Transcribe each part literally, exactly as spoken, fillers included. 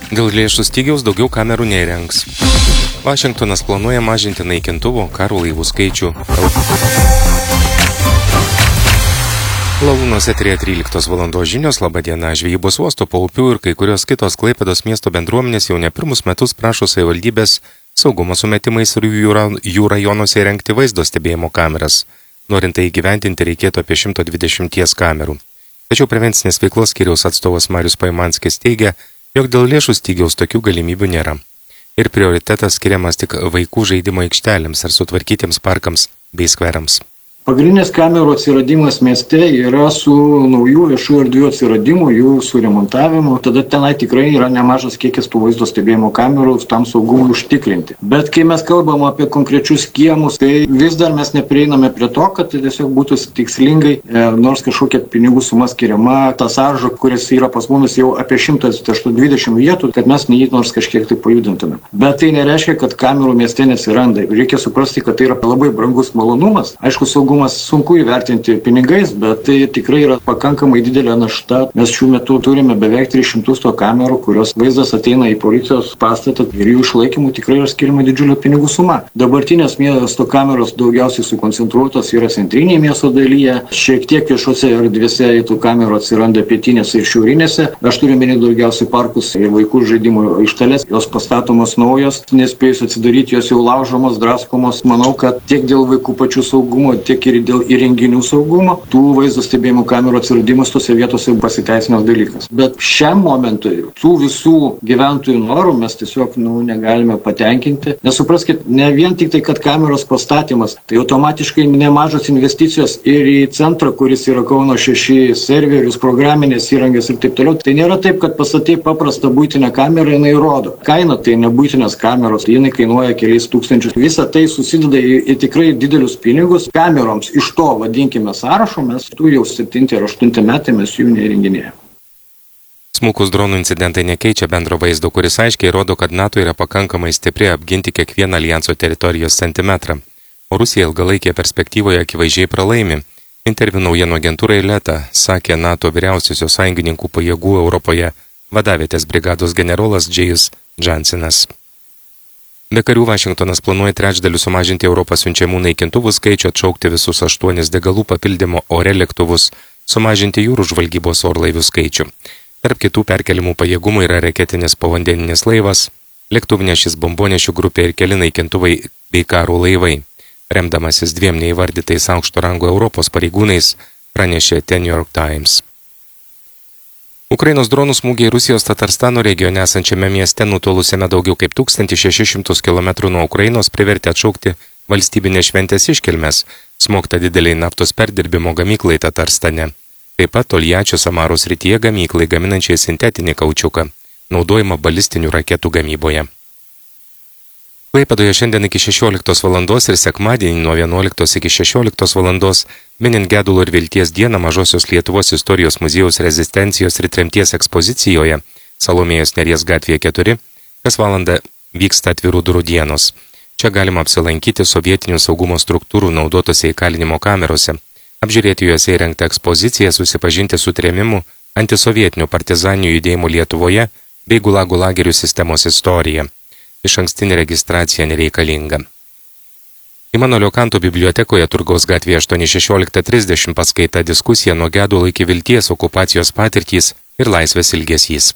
Dėl lėšų stygiaus daugiau kamerų neįrengs. Vašingtonas planuoja mažinti naikintuvų karo laivų skaičių. Lalūnos eteryje tryliktos valandos žinios. Labą dieną. Žvejybos uosto Paupių ir kai kurios kitos Klaipėdos miesto bendruomenės jau ne pirmus metus prašo savivaldybės saugumo sumetimais ir jų rajonuose įrengti vaizdo stebėjimo kameras. Norint tai įgyvendinti, reikėtų apie šimto dvidešimties kamerų. Tačiau prevencinės veiklos skyriaus atstovas Marius Paimanskis teigia, jog dėl lėšų stygiaus tokių galimybių nėra. Ir prioritetas skiriamas tik vaikų žaidimo aikštelėms ar sutvarkytiems parkams bei skverams. Pagrindinės kamerų atsiradimas mieste yra su naujų viešų erdvių atsiradimu, jų suremontavimu. Tada tenai tikrai yra nemažas kiekis tų vaizdo stebėjimo kamerų tam saugumui užtikrinti. Bet kai mes kalbam apie konkrečius kiemus, tai vis dar mes neprieiname prie to, kad tai tiesiog būtų tikslingai, e, nors kažkokia pinigų suma skiriama, ta sarža, kuris yra pas mumis jau apie šimtas dvidešimt vietų, kad mes neįt nors kažkiek tai pajudintume. Bet tai nereiškia, kad kamerų mieste nesiranda. Reikia suprasti, kad tai yra labai brangus malonumas. Aišku, saugumas sunku įvertinti pinigais, bet tai tikrai yra pakankamai didelė našta. Mes šiuo metu turime beveik tris šimtus to kamerų, kurios vaizdas ateina į policijos pastatą ir jų išlaikymų tikrai yra skiriama didžiulė pinigų suma. Dabartinės miesto kameros daugiausiai sukoncentruotos yra centrinėje miesto dalyje, šiek tiek viešose erdvėse tų kamerų atsiranda pietinėse ir šiaurinėse. Aš turiu minėti daugiausiai parkus ir vaikų žaidimo aikšteles, jos pastatomos naujos, nespėjus atsidaryti, jos jau laužomos, draskomos. Manau, kad tiek dėl vaikų pačių saugumo, tiek ir dėl įrenginių saugumo, tų vaizdo stebėjimo kamerų atsiradimas tose vietose pasiteisinęs dalykas. Bet šiam momentui tų visų gyventojų norų mes tiesiog nu, negalime patenkinti. Nesupraskit, ne vien tik tai, kad kameros pastatymas, tai automatiškai nemažos investicijos ir į centrą, kuris yra Kauno šeši, serverius, programinės įrangės ir taip toliau. Tai nėra taip, kad pastatai paprastą buitinę kamerą, jinai rodo. Kaina tai ne buitinės kameros, jinai kainuoja keliais tūkstančius. Visa tai susideda į, į tikrai didelius pinigus. Kameroms iš to, vadinkime, sąrašo, mes tų jau septinti ar aštunti metai mes jų neįrenginėjame. Smulkus dronų incidentai nekeičia bendro vaizdo, kuris aiškiai rodo, kad NATO yra pakankamai stipri apginti kiekvieną alijanso teritorijos centimetrą. O Rusija ilgalaikėje perspektyvoje akivaizdžiai pralaimi. Interviu naujienų agentūrai Leta sakė NATO vyriausiosios sąjungininkų pajėgų Europoje vadavietės brigados generolas Džėjus Džansinas. Be karių Vašingtonas planuoja trečdaliu sumažinti Europos siunčiamų naikintuvų skaičių, atšaukti visus aštuonis degalų papildymo ore lėktuvus, sumažinti jūrų žvalgybos orlaivių skaičių. Tarp kitų perkelimų pajėgumų yra raketinis povandeninis laivas, lėktuvnešis bombonešių grupė ir keli naikintuvai bei karo laivai. Remdamasis dviem neįvardytais aukšto rango Europos pareigūnais, pranešė The New York Times. Ukrainos dronų smūgiai Rusijos Tatarstano regione esančiame mieste nutolusiame daugiau kaip tūkstantis šešis šimtus kilometrų nuo Ukrainos privertė atšaukti valstybinės šventės iškilmes, smogta dideliai naftos perdirbimo gamyklai Tatarstane. Taip pat Toljačio Samaros srityje gamyklai gaminančiai sintetinį kaučiuką, naudojama balistinių raketų gamyboje. Klaipėdoje šiandien iki šešioliktos valandos ir sekmadienį nuo vienuoliktos iki šešioliktos valandos minint Gedulo ir Vilties dieną Mažosios Lietuvos istorijos muziejaus rezistencijos ir tremties ekspozicijoje Salomėjos Nėries gatvėje keturi, kas valandą vyksta atvirų durų dienos. Čia galima apsilankyti sovietinių saugumo struktūrų naudotose įkalinimo kamerose, apžiūrėti juose įrengtą ekspoziciją, susipažinti su trėmimu antisovietinių partizaninių judėjimų Lietuvoje bei gulagų lagerių sistemos istorija. Iš ankstinė registracija nereikalinga. Imanolio Kanto bibliotekoje Turgaus gatvėje aštuoni šešiolika trisdešimt paskaita diskusija nuo Gedulo iki Vilties okupacijos patirtys ir laisvės ilgesys.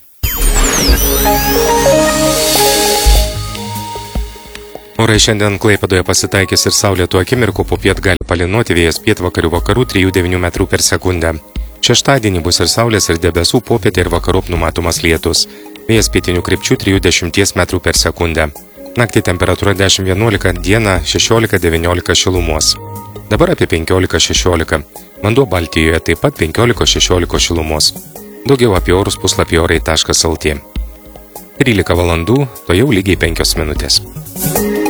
Orai šiandien Klaipėdoje pasitaikys ir saulėtų akimirkų, popiet gali palynuoti, vėjas pietvakarių vakarų trijų devynių metrų per sekundę. Šeštadienį bus ir saulės ir debesų, popietė ir vakarop numatomas lietus. Vėjas pietinių krypčių trijų dešimties metrų per sekundę. Naktį temperatūra dešimt vienuolika, dieną šešiolika devyniolika šilumos. Dabar apie penkiolika šešiolika. Vanduo Baltijoje taip pat penkiolika šešiolika šilumos. Daugiau apie orus puslapį orai taškas lt. trylika valandų, to jau lygiai penkios minutės.